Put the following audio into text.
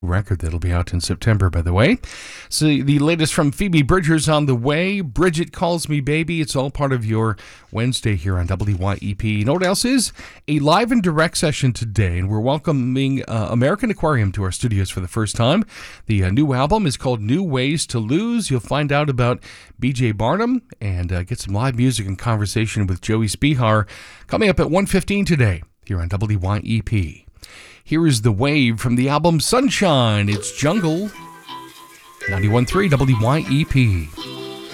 record that'll be out in September, by the way. So the latest from Phoebe Bridgers on the way. Bridget Calls Me Baby. It's all part of your Wednesday here on WYEP. You know what else is? A live and direct session today, and we're welcoming American Aquarium to our studios for the first time. The new album is called New Ways to Lose. You'll find out about BJ Barnum and get some live music and conversation with Joey Spihar coming up at 1:15 today here on WYEP. Here is The Wave from the album Sunshine. It's Jungle. 91.3 WYEP.